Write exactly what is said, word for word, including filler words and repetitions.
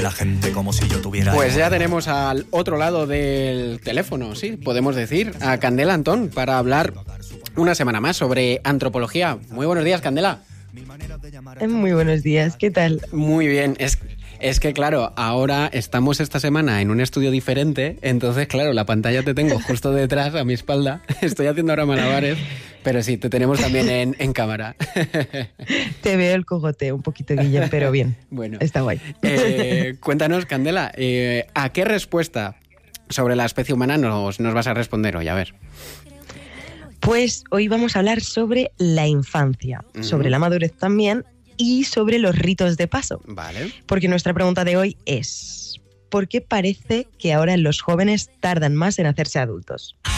la gente como si yo tuviera... Pues ya tenemos al otro lado del teléfono, sí, podemos decir, a Candela Antón, para hablar una semana más sobre antropología. Muy buenos días, Candela. Muy buenos días, ¿qué tal? Muy bien, es... Es que, claro, ahora estamos esta semana en un estudio diferente, entonces, claro, la pantalla te tengo justo detrás, a mi espalda. Estoy haciendo ahora malabares, pero sí, te tenemos también en, en cámara. Te veo el cogote un poquito, Guillem, pero bien, bueno, está guay. Eh, cuéntanos, Candela, eh, ¿a qué respuesta sobre la especie humana nos, nos vas a responder hoy? A ver. Pues hoy vamos a hablar sobre la infancia, uh-huh. sobre la madurez también, y sobre los ritos de paso. Vale. Porque nuestra pregunta de hoy es: ¿por qué parece que ahora los jóvenes tardan más en hacerse adultos?